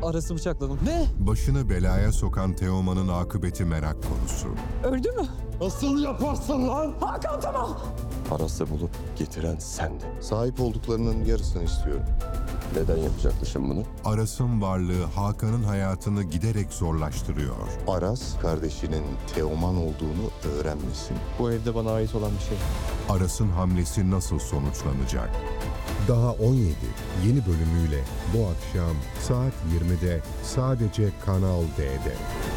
Aras'ı bıçakladım. Ne? Başını belaya sokan Teoman'ın akıbeti merak konusu. Öldü mü? Nasıl yaparsın lan? Hakan tamam. Aras'ı bulup getiren sendin. Sahip olduklarının yarısını istiyorum. Neden yapacakmışım bunu? Aras'ın varlığı Hakan'ın hayatını giderek zorlaştırıyor. Aras kardeşinin Teoman olduğunu öğrenmesin. Bu evde bana ait olan bir şey. Aras'ın hamlesi nasıl sonuçlanacak? Daha 17 yeni bölümüyle bu akşam saat 20'de sadece Kanal D'de.